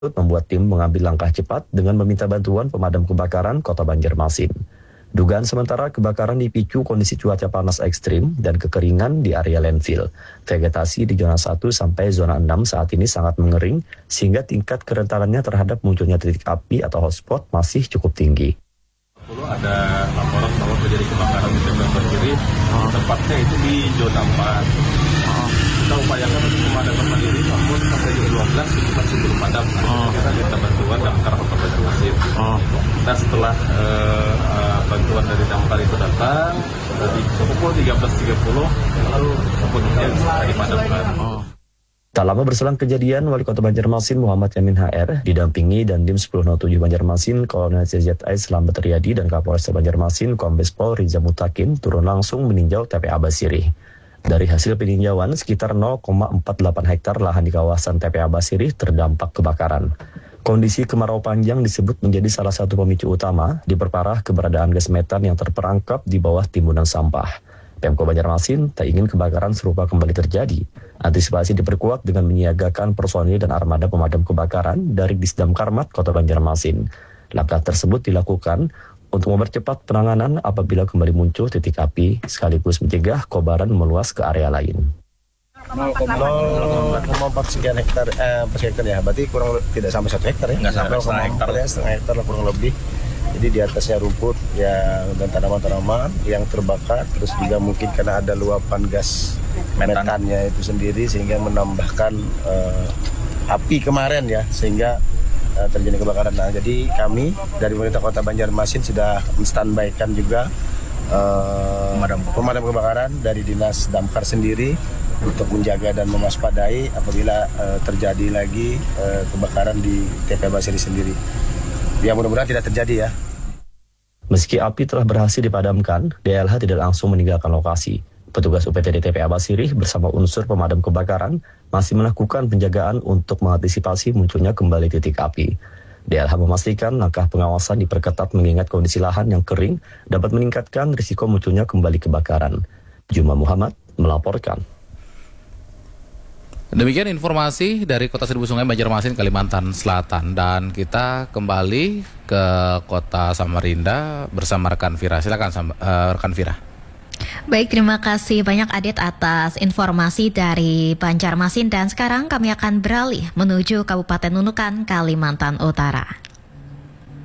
membuat tim mengambil langkah cepat dengan meminta bantuan pemadam kebakaran Kota Banjarmasin. Dugaan sementara kebakaran dipicu kondisi cuaca panas ekstrim dan kekeringan di area landfill. Vegetasi di zona 1 sampai zona 6 saat ini sangat mengering sehingga tingkat kerentanannya terhadap munculnya titik api atau hotspot masih cukup tinggi. Ada laporan bahwa terjadi kebakaran di Tembak Kiri, tepatnya itu di zona 4. Kita upayakan untuk memadamkan mandiri, namun sampai jam 12 itu masih belum padam. Kita minta bantuan damkar Kota Banjarmasin. Nah setelah bantuan dari damkar itu datang, di pukul 13.30 lalu sepenuhnya bisa dipadamkan. Tak lama berselang kejadian, Wali Kota Banjarmasin Muhammad Yamin HR didampingi Dandim 1007 Banjarmasin Kolonel CZI Slamet Riyadi dan Kapolres Banjarmasin Kombes Pol Riza Mutakin turun langsung meninjau TPA Basirih. Dari hasil peninjauan, sekitar 0,48 hektar lahan di kawasan TPA Basirih terdampak kebakaran. Kondisi kemarau panjang disebut menjadi salah satu pemicu utama diperparah keberadaan gas metan yang terperangkap di bawah timbunan sampah. Pemko Banjarmasin tak ingin kebakaran serupa kembali terjadi. Antisipasi diperkuat dengan menyiagakan personil dan armada pemadam kebakaran dari Disdamkarmat Kota Banjarmasin. Langkah tersebut dilakukan untuk mempercepat penanganan apabila kembali muncul titik api, sekaligus mencegah kobaran meluas ke area lain. 0,4 sekian hektar, ya, berarti kurang tidak sampai 1 hektar ya? Nggak sampai setengah hektar lah kurang lebih. Jadi di atasnya rumput ya, dan tanaman-tanaman yang terbakar, terus juga mungkin karena ada luapan gas metannya itu sendiri sehingga menambahkan api kemarin ya, sehingga terjadi kebakaran. Nah, jadi kami dari pemerintah Kota Banjarmasin sudah menstandby-kan juga pemadam kebakaran dari Dinas Damkar sendiri untuk menjaga dan mewaspadai apabila terjadi lagi kebakaran di TPA Basirih sendiri. Ya mudah-mudahan tidak terjadi ya. Meski api telah berhasil dipadamkan, DLH tidak langsung meninggalkan lokasi. Petugas UPTD TPA Basirih bersama unsur pemadam kebakaran masih melakukan penjagaan untuk mengantisipasi munculnya kembali titik api. DLH memastikan langkah pengawasan diperketat mengingat kondisi lahan yang kering dapat meningkatkan risiko munculnya kembali kebakaran. Juma Muhammad melaporkan. Demikian informasi dari Kota Seribu Sungai Banjarmasin, Kalimantan Selatan. Dan kita kembali ke Kota Samarinda bersama rekan Vira. Silakan rekan Vira. Baik, terima kasih banyak Adit atas informasi dari Banjarmasin. Dan sekarang kami akan beralih menuju Kabupaten Nunukan, Kalimantan Utara.